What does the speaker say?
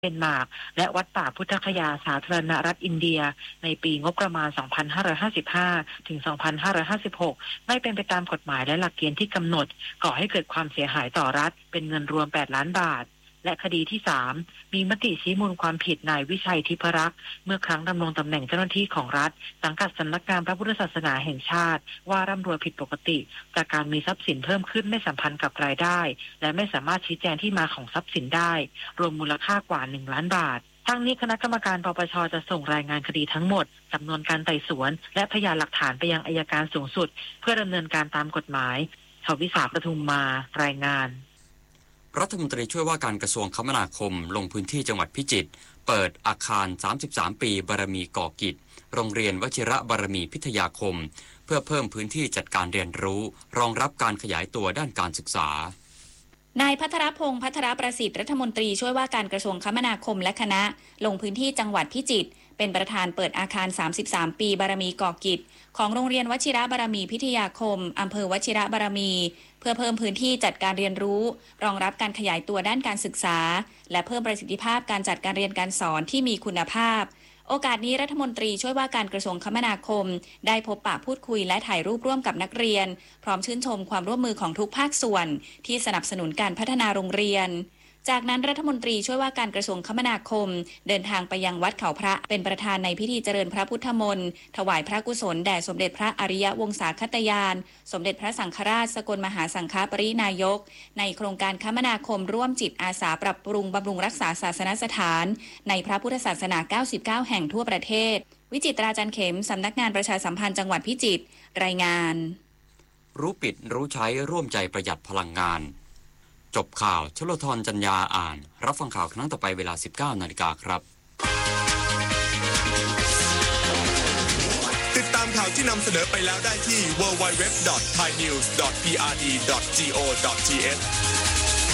เดนมาร์กและวัดป่าพุทธคยาสาธารณรัฐอินเดียในปีงบประมาณ 2555 ถึง 2556 ไม่เป็นไปตามกฎหมายและหลักเกณฑ์ที่กำหนดก่อให้เกิดความเสียหายต่อรัฐเป็นเงินรวม 8 ล้านบาทและคดีที่ 3 มีมติชี้มูลความผิดนายวิชัยทิพรักษ์เมื่อครั้งดำรงตำแหน่งเจ้าหน้าที่ของรัฐสังกัดสำนักงานพระพุทธศาสนาแห่งชาติว่าร่ำรวยผิดปกติจากการมีทรัพย์สินเพิ่มขึ้นไม่สัมพันธ์กับรายได้และไม่สามารถชี้แจงที่มาของทรัพย์สินได้รวมมูลค่ากว่า 1 ล้านบาททั้งนี้คณะกรรมการปปช.จะส่งรายงานคดีทั้งหมดสำนวนการไต่สวนและพยานหลักฐานไปยังอัยการสูงสุดเพื่อดำเนินการตามกฎหมายชวิสาปทุมมารายงานรัฐมนตรีช่วยว่าการกระทรวงคมนาคมลงพื้นที่จังหวัดพิจิตรเปิดอาคาร33ปีบารมีก่อกิจโรงเรียนวชิระบารมีพิทยาคมเพื่อเพิ่มพื้นที่จัดการเรียนรู้รองรับการขยายตัวด้านการศึกษานายภัทรพงษ์ ภัทรประสิทธิ์รัฐมนตรีช่วยว่าการกระทรวงคมนาคมและคณะลงพื้นที่จังหวัดพิจิตรเป็นประธานเปิดอาคาร33ปีบารมีก่อกิจของโรงเรียนวชิระบารมีพิทยาคมอำเภอวชิระบารมีเพื่อเพิ่มพื้นที่จัดการเรียนรู้รองรับการขยายตัวด้านการศึกษาและเพิ่มประสิทธิภาพการจัดการเรียนการสอนที่มีคุณภาพโอกาสนี้รัฐมนตรีช่วยว่าการกระทรวงคมนาคมได้พบปะพูดคุยและถ่ายรูปร่วมกับนักเรียนพร้อมชื่นชมความร่วมมือของทุกภาคส่วนที่สนับสนุนการพัฒนาโรงเรียนจากนั้นรัฐมนตรีช่วยว่าการกระทรวงคมนาคมเดินทางไปยังวัดเขาพระเป็นประธานในพิธีเจริญพระพุทธมนต์ถวายพระกุศลแด่สมเด็จพระอริยวงศาคตยานสมเด็จพระสังฆราชสกลมหาสังฆปรินายกในโครงการคมนาคมร่วมจิตอาสาปรับปรุงบำรุงรักษาศาสนสถานในพระพุทธศาสนา99แห่งทั่วประเทศวิจิตราจันเข็มสำนักงานประชาสัมพันธ์จังหวัดพิจิตรรายงานรู้ปิดรู้ใช้ร่วมใจประหยัดพลังงานจบข่าวชลธรจัญญาอ่านรับฟังข่าวครั้งต่อไปเวลา 19:00 น.ครับติดตามข่าวที่นำเสนอไปแล้วได้ที่ www.thainews.prd.go.th